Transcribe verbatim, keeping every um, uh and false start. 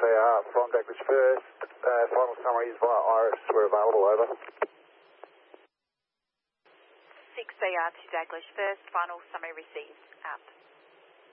A R from Douglas First. Uh, final summaries via Iris were available, over. six A R to Douglas First, final summary received, out.